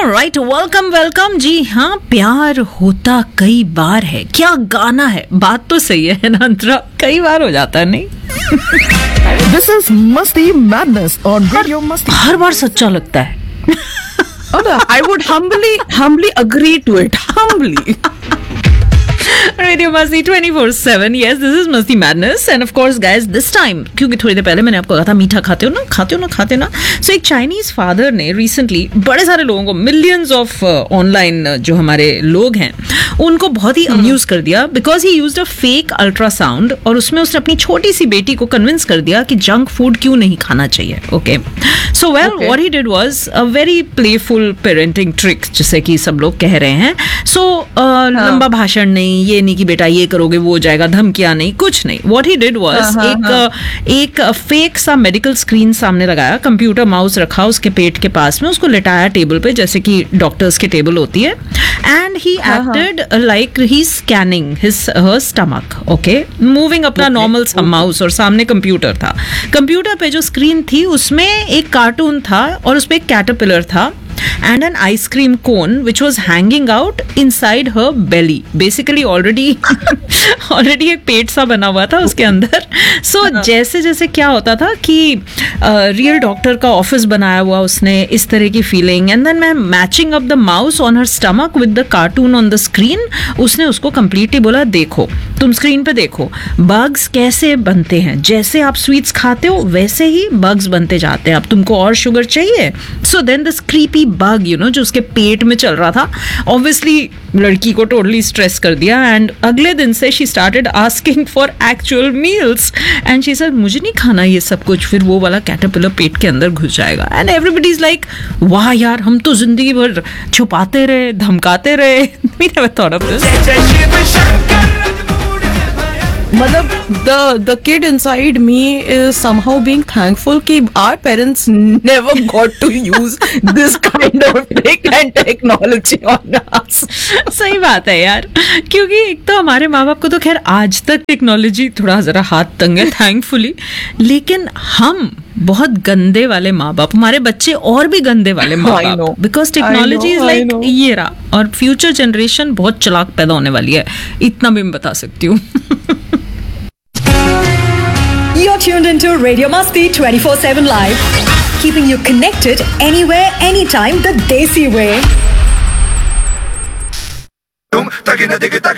Right, welcome जी हाँ। प्यार होता कई बार है, क्या गाना है, बात तो सही है ना अंतरा, कई बार हो जाता है नहीं। This is Masti Madness on Radio Masti. हर बार सच्चा लगता है। I would humbly agree to it. Humbly. Radio Masti 24/7. Yes, this is Masti Madness. And of course, guys, this time, क्योंकि थोड़ी देर पहले मैंने आपको कहा था मीठा खाते हो ना। So एक चाइनीज फादर ने रिसेंटली बड़े सारे लोगों को, मिलियंस ऑफ ऑनलाइन जो हमारे लोग हैं, उनको बहुत ही अम्यूज कर दिया because he used a fake ultrasound, और उसमें उसने अपनी छोटी सी बेटी को कन्विंस कर दिया कि जंक फूड क्यों नहीं खाना चाहिए। Okay, so well what he did was a very playful parenting trick, जिसे कि सब लोग कह रहे हैं। सो लंबा भाषण नहीं, ये नहीं कि बेटा ये करोगे वो हो जाएगा, धमकियां नहीं, कुछ नहीं। व्हाट ही डिड वाज एक फेक सा मेडिकल स्क्रीन सामने लगाया, कंप्यूटर माउस रखा उसके पेट के पास में, उसको लिटाया टेबल पे जैसे कि डॉक्टर्स की टेबल होती है, and he acted like he scanning her stomach, okay, moving अपना नॉर्मल सा माउस, और सामने कंप्यूटर था। कंप्यूटर पे जो स्क्रीन थी उसमें एक कार्टून था और उसपे एक कैटरपिलर था and an ice cream cone which was hanging out inside her belly. Basically already एक पेट सा बना हुआ था उसके अंदर। So जैसे जैसे क्या होता था कि रियल डॉक्टर का ऑफिस बनाया हुआ उसने, इस तरह की फीलिंग, एंड देन मैं matching up the mouse on her stomach with the cartoon on the screen, उसने उसको कंप्लीटली बोला देखो, तुम स्क्रीन पे देखो बग्स कैसे बनते हैं, जैसे आप स्वीट्स खाते हो वैसे ही बग्स बनते जाते हैं, अब तुमको और शुगर चाहिए। So then this creepy bug, you know, जो उसके पेट में चल रहा था, ऑब्वियसली लड़की को टोटली स्ट्रेस कर दिया, एंड अगले दिन से she started asking for actual meals, and she said मुझे नहीं खाना ये सब कुछ, फिर वो वाला कैटरपिलर पेट के अंदर घुस जाएगा। एंड एवरीबडी इज लाइक वाह यार, हम तो जिंदगी भर छुपाते रहे, धमकाते रहे। We never thought of this. मतलब the kid inside me is somehow being thankful कि our parents never got to use this kind of trick and technology on us. सही बात है यार, क्योंकि एक तो हमारे माँ बाप को तो खैर आज तक टेक्नोलॉजी थोड़ा जरा हाथ तंग है थैंकफुली, लेकिन हम बहुत गंदे वाले माँ बाप, हमारे बच्चे और भी गंदे वाले माँ बाप, बिकॉज टेक्नोलॉजी इज लाइक ये रहा, और फ्यूचर जनरेशन बहुत चालाक पैदा होने वाली है, इतना भी मैं बता सकती हूँ। You're tuned into Radio Masti 24/7 Live, keeping you connected anywhere, anytime, the Desi way.